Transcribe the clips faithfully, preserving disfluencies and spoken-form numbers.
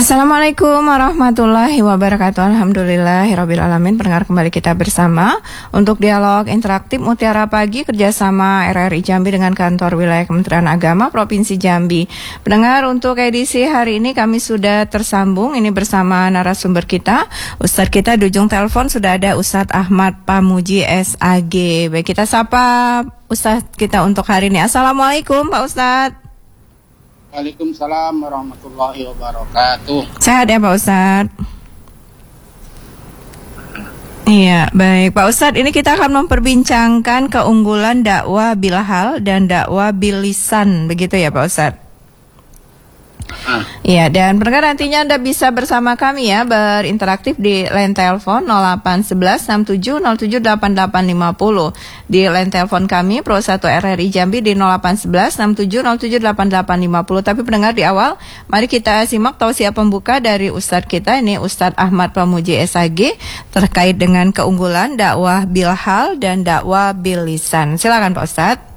Assalamualaikum warahmatullahi wabarakatuh. Alhamdulillahirrabbilalamin. Pendengar, kembali kita bersama untuk dialog interaktif Mutiara Pagi kerjasama R R I Jambi dengan kantor wilayah Kementerian Agama Provinsi Jambi. Pendengar, untuk edisi hari ini kami sudah tersambung ini bersama narasumber kita. Ustadz kita di ujung telepon sudah ada Ustadz Ahmad Pamuji S A G. Baik, kita sapa Ustadz kita untuk hari ini. Assalamualaikum Pak Ustadz. Waalaikumsalam warahmatullahi wabarakatuh. Sehat ya Pak Ustadz? Iya, baik Pak Ustadz, ini kita akan memperbincangkan keunggulan dakwah bilhal dan dakwah bilisan, begitu ya Pak Ustadz? Iya, dan pendengar nantinya Anda bisa bersama kami ya, berinteraktif di line telepon nol delapan satu satu enam tujuh nol tujuh delapan delapan lima nol. Di line telepon kami Pro satu R R I Jambi di nol delapan satu satu enam tujuh nol tujuh delapan delapan lima nol. Tapi pendengar, di awal mari kita simak tausiah pembuka dari Ustadz kita, ini Ustadz Ahmad Pamuji S A G, terkait dengan keunggulan dakwah bilhal dan dakwah bilisan. Silakan Pak Ustadz.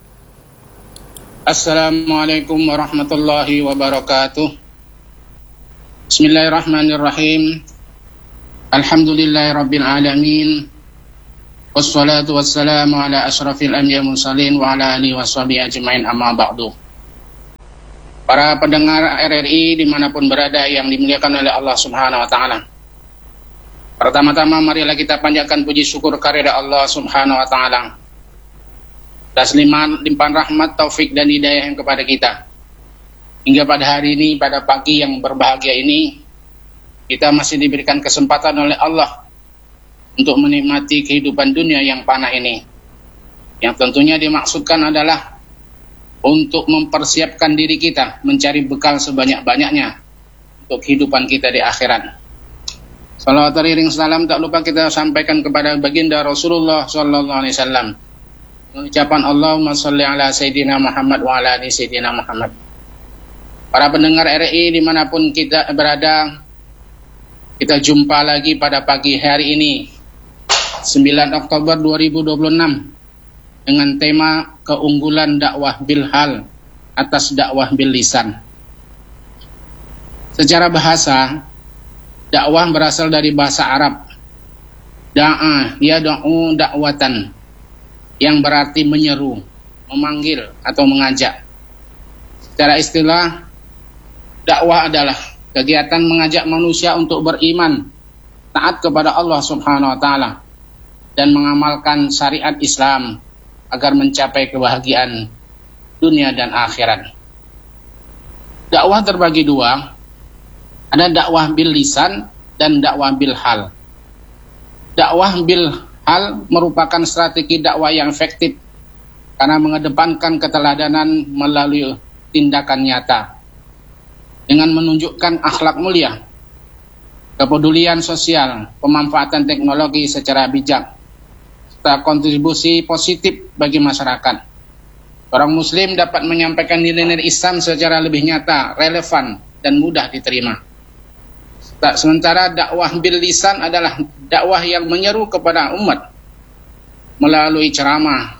Assalamualaikum warahmatullahi wabarakatuh. Bismillahirrahmanirrahim. Alhamdulillahirabbil alamin. Wassalatu wassalamu ala asyrafil anbiya'i mursalin wa ala alihi washabihi ajmain, amma ba'du. Para pendengar R R I dimanapun berada yang dimuliakan oleh Allah Subhanahu wa taala. Pertama-tama marilah kita panjatkan puji syukur kehadirat Allah Subhanahu wa taala atas limpahan, limpahan rahmat, taufik dan hidayah yang kepada kita. Hingga pada hari ini, pada pagi yang berbahagia ini, kita masih diberikan kesempatan oleh Allah untuk menikmati kehidupan dunia yang panah ini. Yang tentunya dimaksudkan adalah untuk mempersiapkan diri kita, mencari bekal sebanyak-banyaknya untuk kehidupan kita di akhirat. Salawat teriring salam tak lupa kita sampaikan kepada baginda Rasulullah Sallallahu Alaihi Wasallam. Ucapan Allahumma sholli ala Sayyidina Muhammad wa ala ali Sayyidina Muhammad. Para pendengar R R I dimanapun kita berada, kita jumpa lagi pada pagi hari ini sembilan Oktober dua ribu dua puluh enam dengan tema keunggulan dakwah bilhal atas dakwah bil lisan. Secara bahasa, dakwah berasal dari bahasa Arab. Da'a yad'u da'watan, yang berarti menyeru, memanggil atau mengajak. Secara istilah, dakwah adalah kegiatan mengajak manusia untuk beriman, taat kepada Allah Subhanahu wa taala dan mengamalkan syariat Islam agar mencapai kebahagiaan dunia dan akhirat. Dakwah terbagi dua, ada dakwah bil lisan dan dakwah bil hal. Dakwah bil hal merupakan strategi dakwah yang efektif karena mengedepankan keteladanan melalui tindakan nyata dengan menunjukkan akhlak mulia, kepedulian sosial, pemanfaatan teknologi secara bijak, serta kontribusi positif bagi masyarakat. Orang muslim dapat menyampaikan nilai-nilai Islam secara lebih nyata, relevan, dan mudah diterima. Sementara dakwah bil lisan adalah dakwah yang menyeru kepada umat melalui ceramah,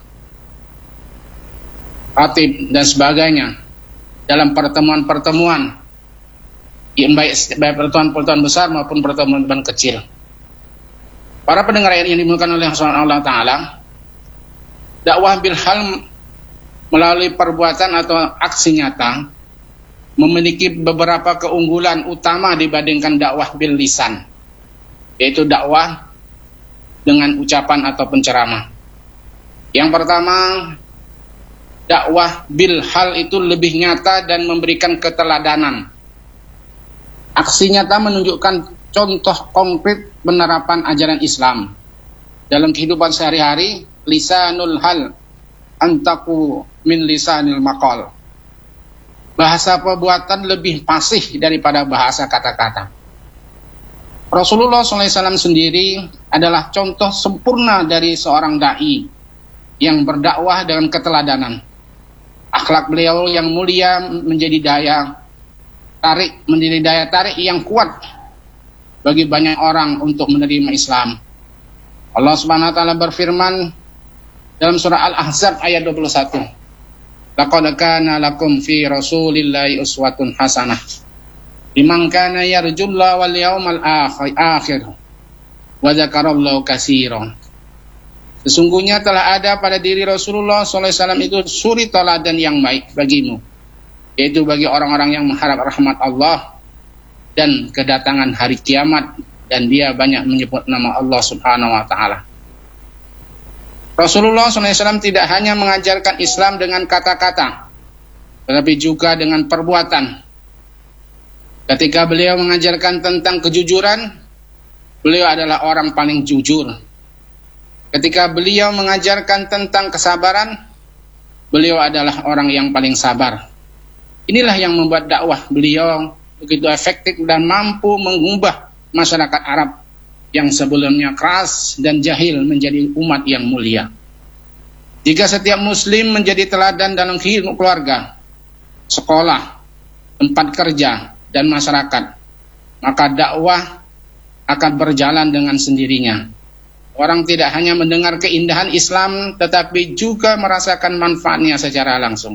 khatib dan sebagainya dalam pertemuan-pertemuan, baik pertemuan-pertemuan besar maupun pertemuan-pertemuan kecil. Para pendengar yang dimuliakan oleh Allah Ta'ala, dakwah bil hal melalui perbuatan atau aksi nyata memiliki beberapa keunggulan utama dibandingkan dakwah bil lisan, yaitu dakwah dengan ucapan atau penceramah. Yang pertama, dakwah bil hal itu lebih nyata dan memberikan keteladanan. Aksi nyata menunjukkan contoh konkret penerapan ajaran Islam dalam kehidupan sehari-hari. Lisanul hal antaku min lisanil maqal. Bahasa perbuatan lebih fasih daripada bahasa kata-kata. Rasulullah shallallahu alaihi wasallam sendiri adalah contoh sempurna dari seorang da'i yang berdakwah dengan keteladanan. Akhlak beliau yang mulia menjadi daya tarik, menjadi daya tarik yang kuat bagi banyak orang untuk menerima Islam. Allah Subhanahu wa taala berfirman dalam surah Al-Ahzab ayat dua puluh satu. Laqad kana lakum fi Rasulillahi uswatun hasanah. liman kana yarjullaha wal yawmal akhir wa dzakarallahu katsiran. Sesungguhnya telah ada pada diri Rasulullah shallallahu alaihi wasallam itu suri teladan yang baik bagimu, yaitu bagi orang-orang yang mengharap rahmat Allah dan kedatangan hari kiamat, dan dia banyak menyebut nama Allah Subhanahu wa taala. Rasulullah shallallahu alaihi wasallam tidak hanya mengajarkan Islam dengan kata-kata, tetapi juga dengan perbuatan. Ketika beliau mengajarkan tentang kejujuran, beliau adalah orang paling jujur. Ketika beliau mengajarkan tentang kesabaran, beliau adalah orang yang paling sabar. Inilah yang membuat dakwah beliau begitu efektif dan mampu mengubah masyarakat Arab yang sebelumnya keras dan jahil menjadi umat yang mulia. Jika setiap muslim menjadi teladan dalam kehidupan keluarga, sekolah, tempat kerja, dan masyarakat, maka dakwah akan berjalan dengan sendirinya. Orang tidak hanya mendengar keindahan Islam, tetapi juga merasakan manfaatnya secara langsung.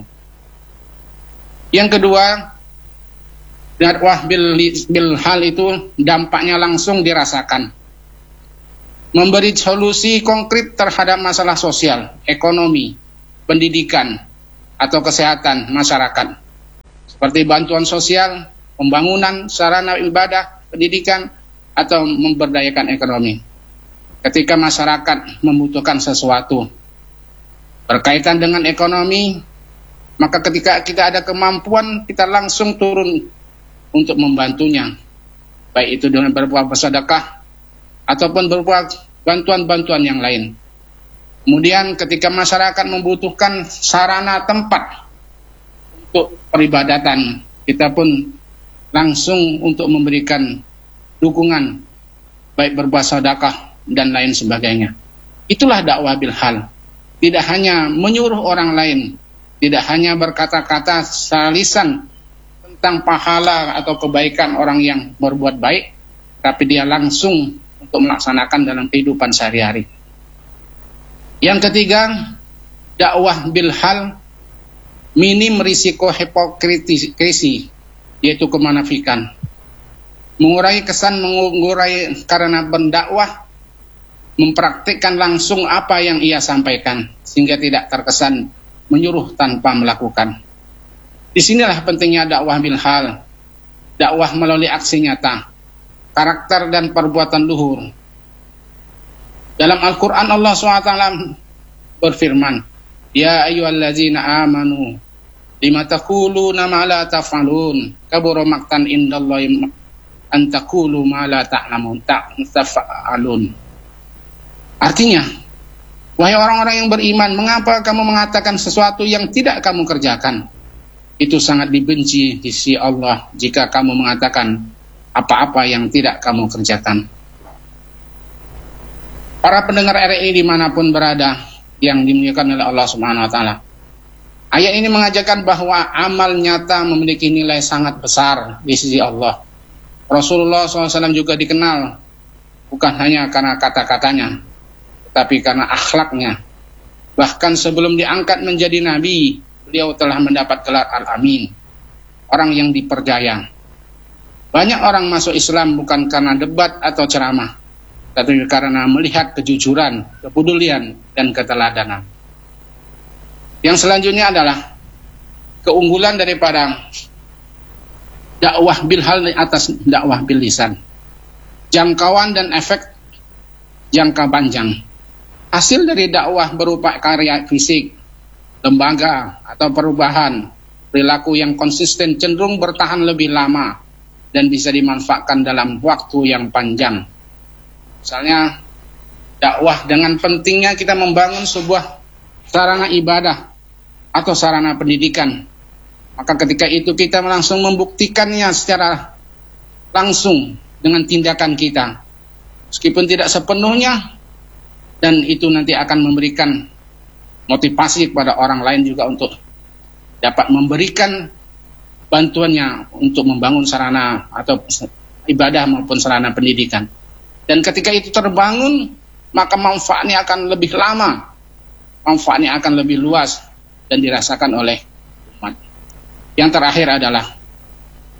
Yang kedua, dakwah bil, bil hal itu dampaknya langsung dirasakan. Memberi solusi konkret terhadap masalah sosial, ekonomi, pendidikan, atau kesehatan masyarakat. Seperti bantuan sosial, pembangunan, sarana ibadah, pendidikan, atau memberdayakan ekonomi. Ketika masyarakat membutuhkan sesuatu berkaitan dengan ekonomi, maka ketika kita ada kemampuan, kita langsung turun untuk membantunya, baik itu dengan berupa bersedekah ataupun berupa bantuan-bantuan yang lain. Kemudian ketika masyarakat membutuhkan sarana tempat untuk peribadatan, kita pun langsung untuk memberikan dukungan, baik berupa sedekah dan lain sebagainya. Itulah dakwah bil hal. Tidak hanya menyuruh orang lain, tidak hanya berkata-kata salisan tentang pahala atau kebaikan orang yang berbuat baik, tapi dia langsung untuk melaksanakan dalam kehidupan sehari-hari. Yang ketiga, dakwah bil hal minim risiko hipokrisi, yaitu kemunafikan. Mengurai kesan mengurai karena berdakwah, mempraktikkan langsung apa yang ia sampaikan, sehingga tidak terkesan menyuruh tanpa melakukan. Disinilah pentingnya dakwah bil hal, dakwah melalui aksi nyata, karakter dan perbuatan luhur. Dalam Al-Quran Allah subhanahu wa taala berfirman, Ya ayyuhallazina amanu lima taquluna ma la taf'alun kabura maqtan indallahi an taqulu ma la ta'lamun taf'alun. Artinya, wahai orang-orang yang beriman, mengapa kamu mengatakan sesuatu yang tidak kamu kerjakan? Itu sangat dibenci di sisi Allah jika kamu mengatakan apa-apa yang tidak kamu kerjakan. Para pendengar R R I dimanapun berada yang dimuliakan oleh Allah Subhanahu wa taala, ayat ini mengajarkan bahwa amal nyata memiliki nilai sangat besar di sisi Allah. Rasulullah shallallahu alaihi wasallam juga dikenal bukan hanya karena kata-katanya, tapi karena akhlaknya. Bahkan sebelum diangkat menjadi nabi, beliau telah mendapat gelar Al-Amin, orang yang dipercaya. Banyak orang masuk Islam bukan karena debat atau ceramah, tapi karena melihat kejujuran, kepedulian, dan keteladanan. Yang selanjutnya adalah keunggulan daripada dakwah bil hal di atas dakwah bil lisan. Jangkauan dan efek jangka panjang. Hasil dari dakwah berupa karya fisik, lembaga, atau perubahan perilaku yang konsisten cenderung bertahan lebih lama dan bisa dimanfaatkan dalam waktu yang panjang. Misalnya, dakwah dengan pentingnya kita membangun sebuah sarana ibadah atau sarana pendidikan. Maka ketika itu kita langsung membuktikannya secara langsung dengan tindakan kita. Meskipun tidak sepenuhnya, dan itu nanti akan memberikan motivasi kepada orang lain juga untuk dapat memberikan bantuannya untuk membangun sarana atau ibadah maupun sarana pendidikan. Dan ketika itu terbangun, maka manfaatnya akan lebih lama, manfaatnya akan lebih luas dan dirasakan oleh umat. Yang terakhir adalah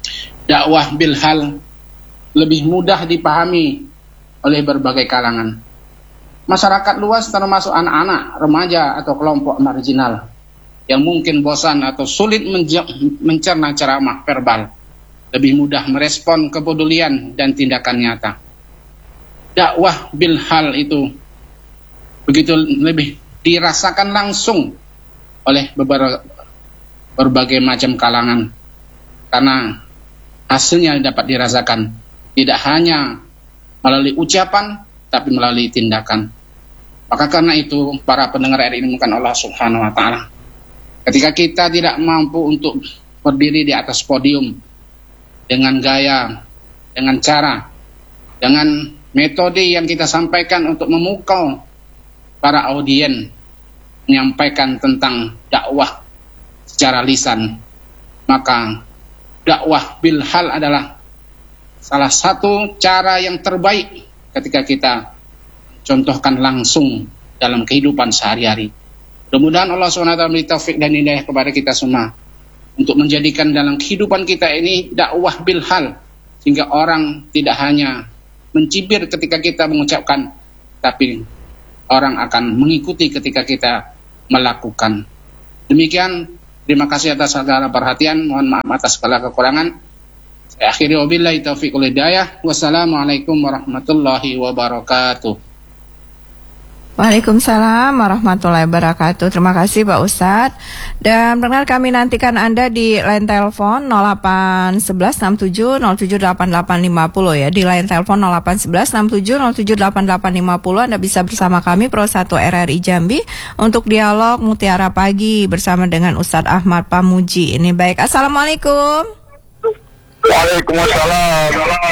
dakwah bil hal lebih mudah dipahami oleh berbagai kalangan. Masyarakat luas termasuk anak-anak, remaja atau kelompok marginal yang mungkin bosan atau sulit mencerna ceramah verbal, lebih mudah merespon kepedulian dan tindakan nyata. Dakwah bil hal itu begitu lebih dirasakan langsung oleh beberapa, berbagai macam kalangan, karena hasilnya dapat dirasakan tidak hanya melalui ucapan tapi melalui tindakan. Maka karena itu para pendengar R I dimulakan Allah Subhanahu wa taala, ketika kita tidak mampu untuk berdiri di atas podium dengan gaya, dengan cara, dengan metode yang kita sampaikan untuk memukau para audien, menyampaikan tentang dakwah secara lisan, maka dakwah bil hal adalah salah satu cara yang terbaik ketika kita contohkan langsung dalam kehidupan sehari-hari. Mudah-mudahan Allah subhanahu wa taala memberi taufik dan hidayah kepada kita semua untuk menjadikan dalam kehidupan kita ini dakwah bil hal, sehingga orang tidak hanya mencibir ketika kita mengucapkan, tapi orang akan mengikuti ketika kita melakukan. Demikian, terima kasih atas segala perhatian, mohon maaf atas segala kekurangan. Saya akhiri wabillahi taufiq wal hidayah. Wassalamualaikum warahmatullahi wabarakatuh. Waalaikumsalam warahmatullahi wabarakatuh. Terima kasih Pak Ustadz. Dan benar kami nantikan Anda di line telepon nol delapan satu satu enam tujuh nol tujuh delapan delapan lima nol ya. Di line telepon nol delapan satu satu enam tujuh nol tujuh delapan delapan lima nol Anda bisa bersama kami Pro satu R R I Jambi untuk dialog Mutiara Pagi bersama dengan Ustadz Ahmad Pamuji. Ini baik. Assalamualaikum. Waalaikumsalam.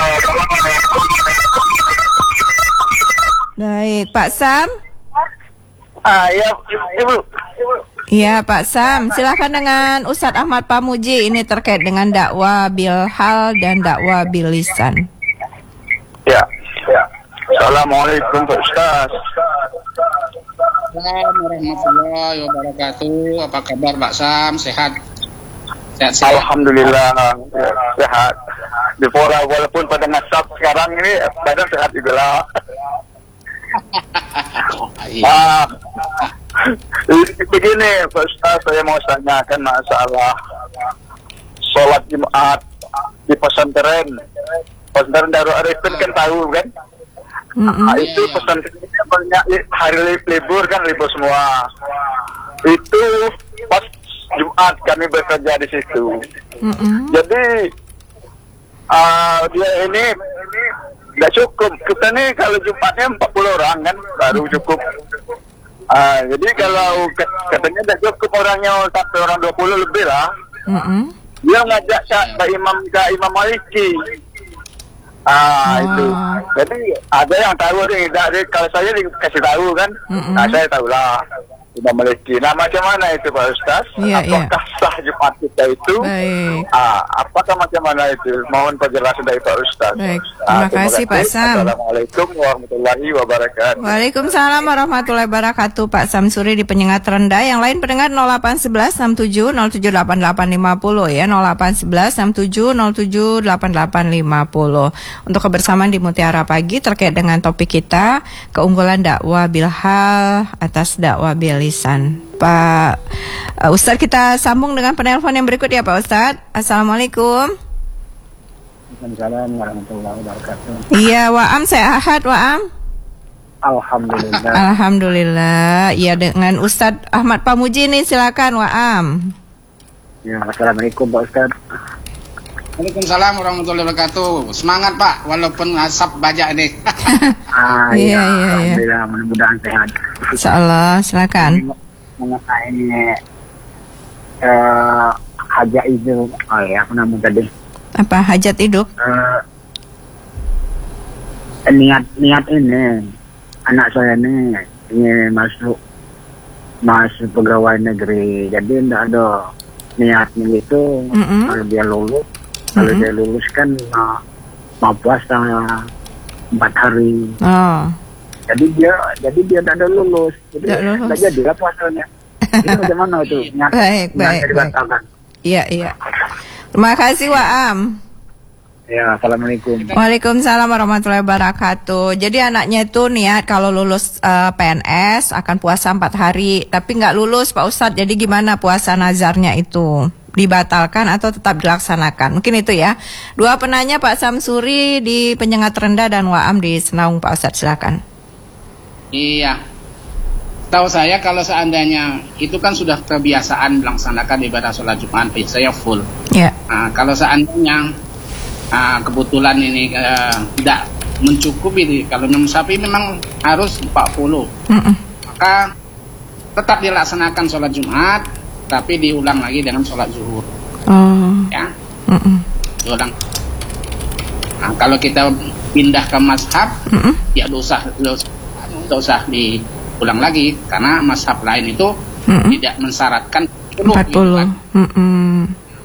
Baik, Pak Sam. Ah, ya, Ibu. Iya, Pak Sam. Silakan dengan Ustadz Ahmad Pamuji. Ini terkait dengan dakwah bil hal dan dakwah bil lisan. Ya. Ya. Assalamualaikum Pak Ustaz. Assalamualaikum warahmatullahi wabarakatuh. Apa kabar Pak Sam? Sehat? Sehat-sehat. Alhamdulillah ya, sehat. Di Fora walaupun pada ngasap sekarang ini badan sehat juga lah. Ah, begini Pak Ustaz, saya mau tanyakan masalah sholat Jumat di pesantren. Pesantren Darul Arifin kan tahu kan? Mm-hmm. Nah, itu pesantrennya banyak hari libur kan, libur semua. Itu pas Jumat kami bekerja di situ. Mm-hmm. Jadi uh, dia ini nggak cukup. Kita nih kalau Jumatnya empat puluh orang kan baru cukup. Uh, jadi kalau katanya nggak cukup orangnya satu orang dua puluh lebih lah. Mm-hmm. Dia ngajak Pak Imam ke Imam Maliki. Ah, oh. Itu. Jadi ada yang tahu nih, kalau saya dikasih tahu kan, mm-hmm. Nah saya tahu lah. Imam Maliki. Nah macam mana itu Pak Ustaz? Yeah, apakah yeah. sah Jumat kita itu? Baik. Ah, apakah macam mana itu? Mohon penjelasan dari Pak Ustaz. Baik. Terima, ah, terima kasih Pak Sam. Assalamualaikum warahmatullahi wabarakatuh. Waalaikumsalam warahmatullahi wabarakatuh Pak Samsuri di Penyengat Rendah. Yang lain pendengar nol delapan satu satu enam tujuh nol tujuh delapan delapan lima nol ya, nol delapan satu satu enam tujuh nol tujuh delapan delapan lima nol. Untuk kebersamaan di Mutiara Pagi terkait dengan topik kita, keunggulan dakwah bil hal atas dakwah bil lisan. Pak uh, Ustadz, kita sambung dengan penelpon yang berikut ya Pak Ustadz. Assalamualaikum. Waalaikumsalam warahmatullahi wabarakatuh. Iya, Waam, saya Ahad, Waam. Alhamdulillah. Alhamdulillah. Iya, dengan Ustadz Ahmad Pamuji nih, silakan Waam. Ya, assalamualaikum Pak Ustadz. Waalaikumsalam warahmatullahi wabarakatuh. Semangat Pak, walaupun asap bajak ini. Ah, iya, iya, alhamdulillah, iya. Mudah-mudahan sehat. Insyaallah, silakan. Mengenai uh, hajat hidup, oh ya, aku nama tadi. Apa hajat hidup? Uh, niat niat ini, anak saya ini ingin masuk masuk pegawai negeri, jadi tidak ada niatnya itu. Mm-hmm. Kalau dia lulus, mm-hmm. kalau dia lulus kan uh, mau puasa empat hari. Oh. Jadi dia, jadi dia tidak ada lulus, jadi tidak jadilah puasanya. Itu bagaimana itu? Nyat, baik, baik, baik. Iya, iya. Terima kasih Waam. Ya, assalamualaikum. Waalaikumsalam warahmatullahi wabarakatuh. Jadi anaknya itu niat kalau lulus uh, P N S akan puasa empat hari, tapi nggak lulus Pak Ustadz. Jadi gimana puasa nazarnya itu? Dibatalkan atau tetap dilaksanakan? Mungkin itu ya. Dua penanya Pak Samsuri di Penyengat Rendah dan Waam di Senaung, Pak Ustadz, silakan. Iya. Tahu saya kalau seandainya itu kan sudah kebiasaan melaksanakan ibadah sholat Jumat, biasanya full. Ya. Nah, kalau seandainya Nah, kebetulan ini uh, tidak mencukupi, kalau Imam Syafi'i memang harus empat puluh. Mm-mm. Maka tetap dilaksanakan sholat Jumat, tapi diulang lagi dengan sholat zuhur. Oh. Ya. Mm-mm. Diulang. Nah, kalau kita pindah ke mazhab, Mm-mm. ya dosa, dosa, dosa diulang lagi, karena mazhab lain itu Mm-mm. tidak mensyaratkan empat puluh. Gitu kan. Mm-mm.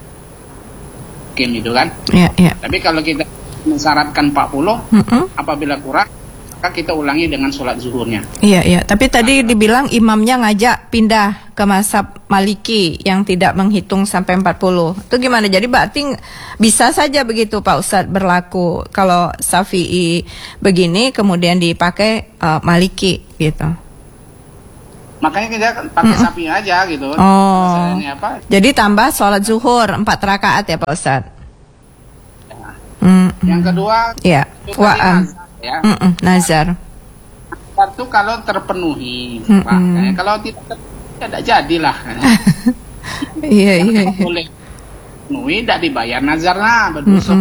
Itu kan. Ya, ya. Tapi kalau kita mensyaratkan empat puluh, mm-hmm. apabila kurang, maka kita ulangi dengan sholat zuhurnya. Iya, iya. Tapi tadi dibilang imamnya ngajak pindah ke mazhab Maliki yang tidak menghitung sampai empat puluh. Itu gimana? Jadi berarti bisa saja begitu Pak Ustadz berlaku kalau Syafi'i begini kemudian dipakai uh, Maliki gitu. Makanya kita pakai mm-hmm. sapi aja gitu. Oh. Apa? Jadi tambah sholat zuhur empat rakaat ya Pak Ustadz. Ya. Mm-hmm. Yang kedua, ya. Waam. Ya. Mm-mm. Nazar. Nazar itu kalau terpenuhi, Mm-mm. Pak. Ya, kalau tidak tidak jadilah. Iya iya. Boleh penuhi, tidak dibayar nazarnya berdosa.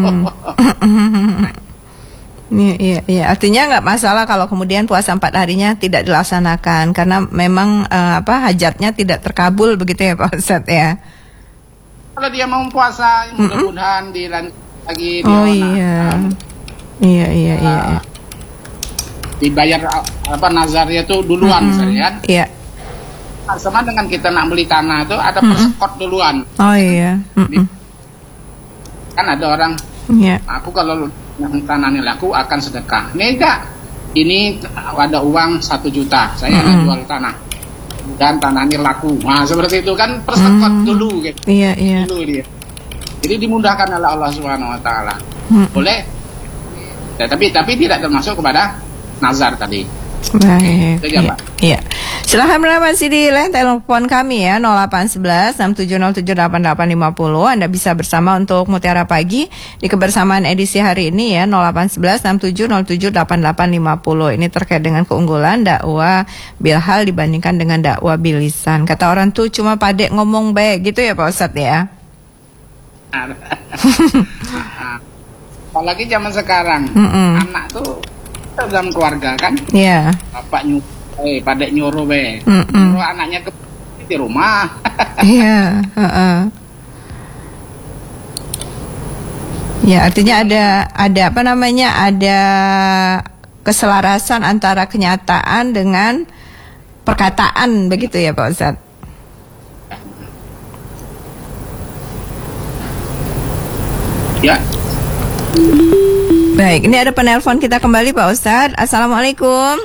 Iya, iya, iya. Artinya nggak masalah kalau kemudian puasa empat harinya tidak dilaksanakan karena memang uh, apa hajatnya tidak terkabul begitu ya Pak Ustadz ya. Kalau dia mau puasa, mudah-mudahan dilanjut lagi. Oh dia iya. Nah, iya, iya, iya, iya. Dibayar apa nazarnya tuh duluan, misalnya kan? Iya. Nah, sama dengan kita nak beli tanah itu ada persekot duluan. Oh iya. Mm-mm. Kan ada orang. Iya. Aku kalau yang tanah ini laku akan sedekah. Ini enggak. Ini ada uang satu juta. Saya mm-hmm. jual tanah. Dan tanah ini laku. Nah seperti itu kan persekot mm. dulu. Gitu. Iya iya. Dulu dia. Jadi dimudahkan oleh Allah Subhanahu Wa Taala. Mm. Boleh. Ya, tapi tapi tidak termasuk kepada nazar tadi. Baik. Itu aja, Pak. Iya. Silahkan masih di line telepon kami ya nol delapan satu satu enam tujuh nol tujuh delapan delapan lima nol. Anda bisa bersama untuk Mutiara Pagi di kebersamaan edisi hari ini ya nol delapan satu satu enam tujuh nol tujuh delapan delapan lima nol. Ini terkait dengan keunggulan dakwah bilhal dibandingkan dengan dakwah bilisan. Kata orang tuh cuma padek ngomong baik gitu ya Pak Ustadz ya. Apalagi zaman sekarang, Mm-mm. anak tuh dalam keluarga kan. Iya. Yeah. Bapak nyuruh, eh padek nyuruh be, Mm-mm. nyuruh anaknya ke di rumah. Iya. uh-uh. Ya artinya ada ada apa namanya ada keselarasan antara kenyataan dengan perkataan begitu ya Pak Ustadz. Ya. Baik, ini ada penelpon kita kembali Pak Ustadz. Assalamualaikum.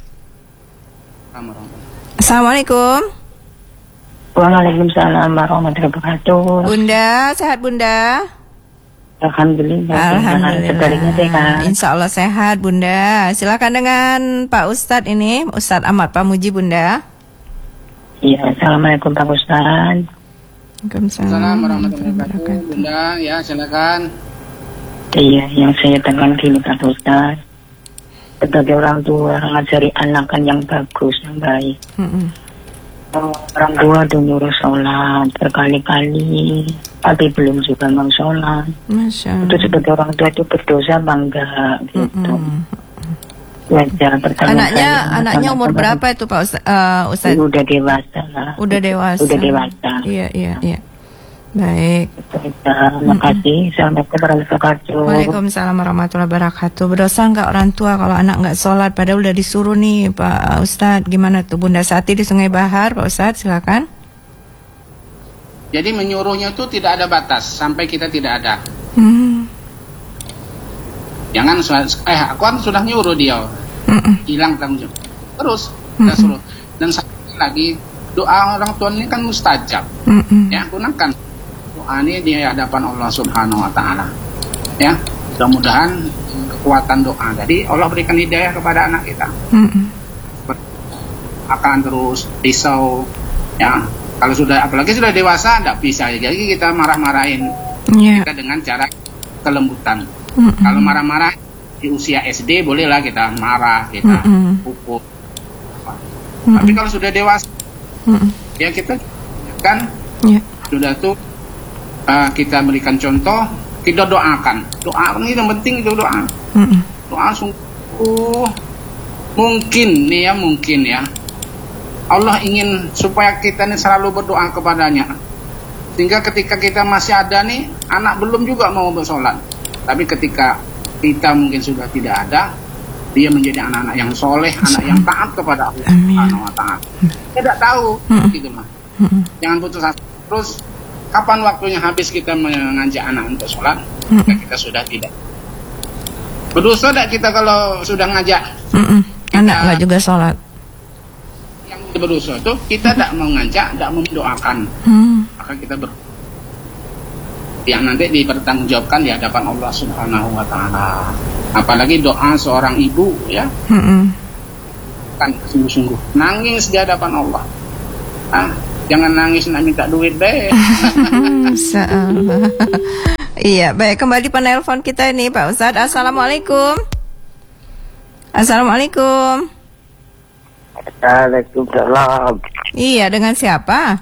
Assalamualaikum. Waalaikumsalam warahmatullahi wabarakatuh. Bunda, sehat Bunda? Alhamdulillah. Alhamdulillah. Insya Allah sehat Bunda. Silakan dengan Pak Ustadz ini, Ustadz Ahmad Pamuji Bunda. Iya, assalamualaikum Pak Ustadz. Waalaikumsalam warahmatullahi wabarakatuh. Bunda, ya silakan. Iya, yang saya tekan gini Pak Ustadz. Sebagai orang tua ngajari anak kan yang bagus, yang baik. Mm-hmm. Orang tua dulu sholat berkali-kali, tapi belum juga mau sholat. Masya Allah. Itu sebagai orang tua itu berdosa bangga gitu. Mm-hmm. Wajar pertanyaan anaknya saya, anaknya umur berapa itu Pak Ustadz? Uh, Ustadz? Udah dewasa lah. Udah dewasa. Udah dewasa. Iya iya iya. Baik. Terima kasih. Assalamualaikum warahmatullahi wabarakatuh. Waalaikumsalam warahmatullahi wabarakatuh. Berdosa nggak orang tua kalau anak nggak sholat padahal udah disuruh nih Pak Ustadz? Gimana tuh Bunda Sati di Sungai Bahar Pak Ustadz? Silakan. Jadi menyuruhnya itu tidak ada batas sampai kita tidak ada. Hmm. Jangan eh aku kan sudah nyuruh dia. Mm-mm. Hilang tanggung jawab. Terus kita suruh. Dan satu lagi doa orang tua ini kan mustajab. Mm-mm. Ya, gunakan doa ini di hadapan Allah Subhanahu Wa Taala. Ya, mudah-mudahan kekuatan doa. Jadi Allah berikan hidayah kepada anak kita. Mm-mm. Akan terus risau, ya. Kalau sudah, apalagi sudah dewasa, tidak bisa. Jadi kita marah-marahin Yeah. kita dengan cara kelembutan. Mm-mm. Kalau marah-marah di usia S D bolehlah kita marah, kita Mm-mm. pukul. Mm-mm. Tapi kalau sudah dewasa, Mm-mm. ya kita kan Yeah. sudah tuh uh, kita berikan contoh, kita doakan. Doa ini yang penting itu doa. Mm-mm. Doa sungguh mungkin nih ya mungkin ya. Allah ingin supaya kita ini selalu berdoa kepadanya. Sehingga ketika kita masih ada nih, anak belum juga mau bersolat. Tapi ketika kita mungkin sudah tidak ada, dia menjadi anak-anak yang soleh, anak yang taat kepada Allah Subhanahu wa Ta'ala. Tidak tahu, gitu mah. Jangan putus asa. Terus kapan waktunya habis kita mengajak anak untuk sholat? Ketika kita sudah tidak. Berdosa tidak kita kalau sudah ngajak? Mm-mm. Anak nggak juga sholat. Yang berdosa itu kita tidak mengajak, tidak mendoakan. Hmm. Maka kita ber yang nanti dipertanggungjawabkan di hadapan Allah Subhanahu wa Ta'ala. Apalagi doa seorang ibu ya, Mm-mm. kan sungguh-sungguh nangis di hadapan Allah. Ah, jangan nangis nak minta duit deh. Insyaallah. Iya, baik, kembali penelpon kita ini Pak Ustadz. Assalamualaikum. Assalamualaikum. Waalaikumsalam. Iya, dengan siapa?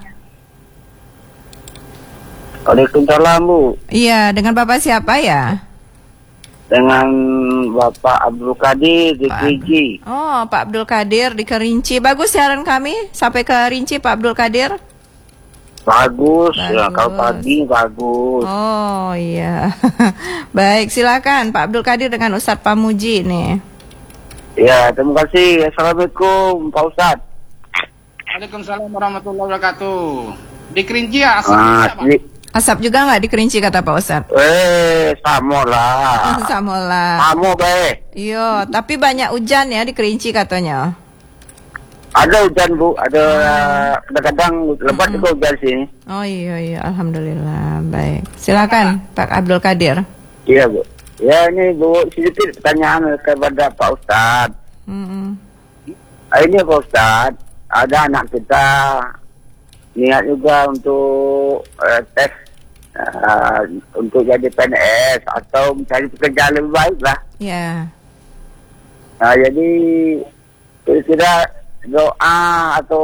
Waalaikumsalam, Bu. Iya, dengan Bapak siapa ya? Dengan Bapak Abdul Qadir di Pak Kerinci. Oh, Pak Abdul Qadir di Kerinci. Bagus siaran kami sampai ke Rinci, Pak Abdul Qadir. Bagus, ya Bagus. kalau pagi bagus. Oh iya. Baik, silakan Pak Abdul Qadir dengan Ustadz Pamuji nih. Ya, terima kasih. Assalamualaikum, Pak Ustadz. Waalaikumsalam warahmatullahi wabarakatuh. Di Kerinci ya asal Ah, Pak? di- Asap juga nggak di Kerinci kata Pak Ustadz? eh, sama lah. Samola. Kamu baik. Iya, tapi banyak hujan ya di Kerinci katanya. Ada hujan, Bu. Ada kadang-kadang lebat juga hujan sini. Oh iya iya, alhamdulillah. Baik. Silakan Pak Abdul Qadir. Iya, Bu. Ya, ini Bu, sedikit pertanyaan kepada Pak Ustadz. Mm-mm. Ah, Ini Pak Ustadz, ada anak kita niat juga untuk eh, tes eh, untuk jadi P N S atau mencari pekerjaan lebih baik lah. Ya. Nah, jadi kira-kira doa atau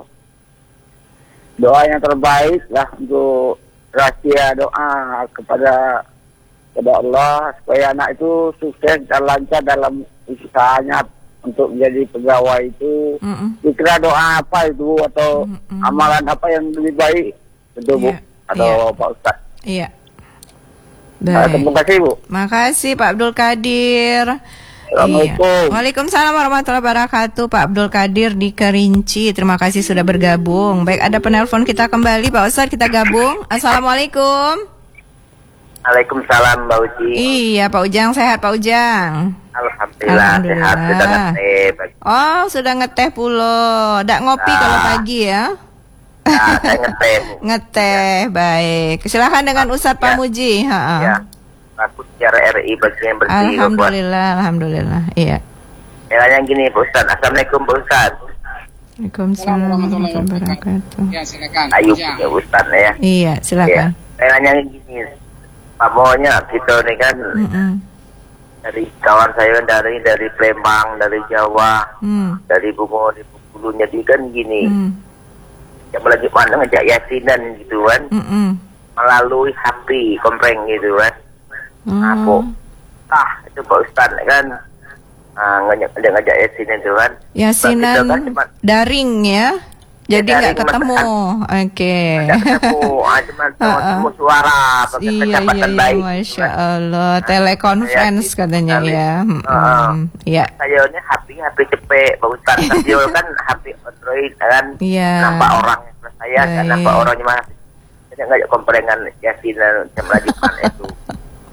doa yang terbaik lah untuk rahasia doa kepada kepada Allah supaya anak itu sukses dan lancar dalam usahanya untuk menjadi pegawai itu. Mm-mm. Kira doa apa itu atau Mm-mm. amalan apa yang lebih baik itu Bu Iya, atau iya. Pak Ustaz. Iya. Nah, Baik. terima kasih Bu. Makasih Pak Abdul Qadir. Assalamualaikum. Iya. Waalaikumsalam warahmatullahi wabarakatuh. Pak Abdul Qadir di Kerinci. Terima kasih sudah bergabung. Baik, ada penelpon kita kembali Pak Ustadz, kita gabung. Assalamualaikum. Waalaikumsalam Mbak Uji. Iya Pak Ujang, sehat Pak Ujang? Alhamdulillah, Alhamdulillah. sehat sudah ngeteh. Oh sudah ngeteh pulo. Nggak ngopi kalau pagi ya? Nah, saya ngeteh Bu. Ngeteh, baik. Silakan dengan Ustadz Ya. Pamuji. Ha-ha. Ya. Aku secara R I bagi yang bersih. Alhamdulillah, alhamdulillah. Iya. Ya, yang gini Pak Ustaz. Assalamualaikum Pak Ustaz. Waalaikumsalam warahmatullahi wabarakatuh. Ya silakan. Ayub Ya. ya Ustaz ya. Iya, Ya. silakan. Saya nanya gini. Pak maunya kita nih kan Mm-mm. dari kawan saya kan dari dari Palembang, dari Jawa, Hmm. dari Bungo, di Bengkulu. Jadi kan gini. Hmm. Yang lagi mana ngajak yasinan gitu kan. Mm-mm. Melalui H P kompreng gitu kan. Nah, Oh. kok ah itu Pak Ustaz kan ah, ngajak ngajak yasinan itu kan. Yasinan Kita kan cuma daring ya. Jadi Ya, nggak daring, ketemu. Oke. nggak ketemu, ah, cuma ketemu suara pakai Iya iya kecepatan iya, baik. masya Allah, telekonferensi Ya, katanya sekali. ya. Mm-mm. Heeh. Iya. Saya ini H P H P cepet, Pak Ustaz. Saya kan H P Android kan. Iya. Nampak orang plus saya kan Baik. nampak orangnya mah. Saya ngajak komprengan yasinan jam lagi mana itu. Jam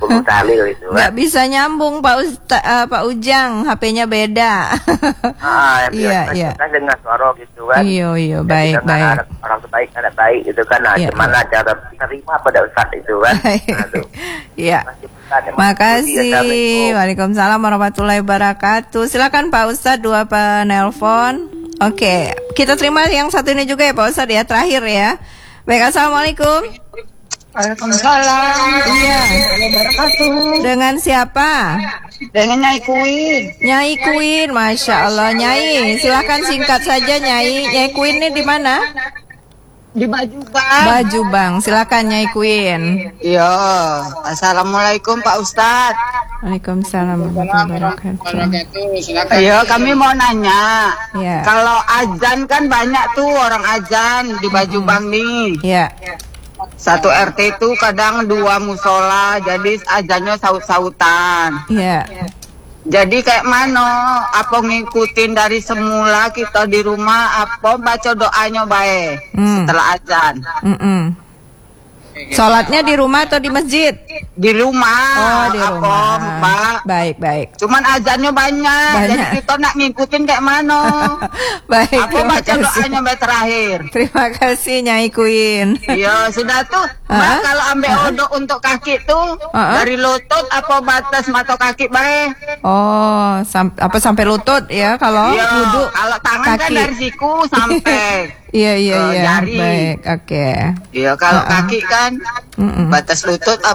Guru Dalil itu kan. Nggak bisa nyambung Pak Usta, uh, Pak Ujang, H P-nya beda. Ah, iya, iya. Kan dengan suara gitu kan. Iya, iya, baik, Jadi, baik. Ada, orang baik, ada baik gitu kan. Nah, Iya, gimana iya. cara terima pada Ustaz itu kan. Aduh. Iya. Makasih. Waalaikumsalam warahmatullahi wabarakatuh. Silakan Pak Ustadz, dua penelpon. Oke, kita terima yang satu ini juga ya Pak Ustadz ya, terakhir ya. Baik, assalamualaikum. Waalaikumsalam. Iya. Dengan siapa? Dengan Nyai Kuin. Nyai Kuin, Masya Allah. Nyai, silakan singkat saja Nyai. Nyai Kuin ini di mana? Di Baju Bang. Baju Bang, silakan Nyai Kuin. Iya. Assalamualaikum Pak Ustadz. Waalaikumsalam warahmatullahi wabarakatuh. Iya, kami mau nanya. Iya. Kalau azan kan banyak tuh orang azan di Baju Bang nih. Iya. Satu R T itu kadang dua musola, jadi azannya saut-sautan. Iya. Jadi kayak mana? Apa ngikutin dari semula kita di rumah? Apa baca doanya baik Hmm. setelah azan? Mm-mm. Sholatnya di rumah atau di masjid? Di rumah. Oh, di apa, rumah. Mbak? Baik, baik. Cuman azannya banyak, Banyak. jadi kita nak ngikutin kayak mana? Baik, Apa terima baca kasih. doanya baik terakhir? Terima kasih Nyai Kuin. Iya, sudah tuh. Mbak, Hah? kalau ambil odok untuk kaki tuh Hah? dari lutut apa batas mata kaki baik? Oh, sam- apa sampai lutut ya kalau Iya, wudhu kalau tangan kan kaki. dari siku sampai Iya, iya, ke iya. jari. Baik, oke. Iya, kalau Ha-ha. kaki kan Mm-mm. batas lutut